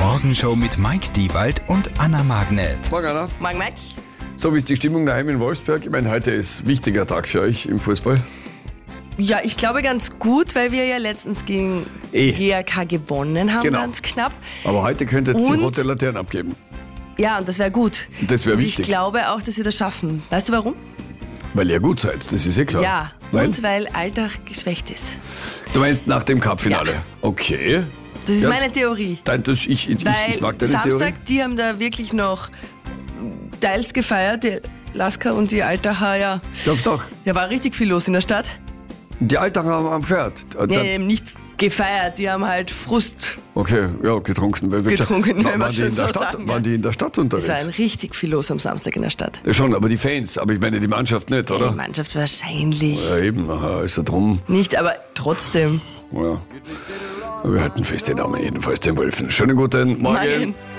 Morgenshow mit Mike Diewald und Anna Magnet. Morgen, Anna. Morgen, Mike. So, wie ist die Stimmung daheim in Wolfsberg? Ich meine, heute ist ein wichtiger Tag für euch im Fußball. Ja, ich glaube ganz gut, weil wir ja letztens gegen GAK gewonnen haben, Genau. ganz knapp. Aber heute könntet ihr Und? rote Laternen abgeben. Ja, und das wäre gut. Das wäre Und wichtig, ich glaube auch, dass wir das schaffen. Weißt du warum? weil ihr gut seid, das ist eh klar. Ja, Weil? und weil Alltag geschwächt ist. Du meinst nach dem Cup-Finale? Ja. Okay. Das ist Ja. meine Theorie. Ich Weil mag deine Samstag, Theorie. die haben da wirklich noch teils gefeiert, die Lasker und die Altacher, ja. Doch. Da war richtig viel los in der Stadt. Die Altacher am Pferd. Nee, eben nicht gefeiert, die haben halt Frust. Okay, ja, getrunken. Getrunken, wenn man waren die schon in der so Stadt, sagen waren die in der Stadt unterwegs? Es war ein richtig viel los am Samstag in der Stadt. Ja, schon, aber die Fans. Aber ich meine, die Mannschaft nicht, Die oder? Mannschaft wahrscheinlich. Ja, eben, aha, ist ja drum. Nicht, aber trotzdem. Ja. Wir halten fest, den Namen jedenfalls den Wölfen. Schönen guten Morgen. Morgen.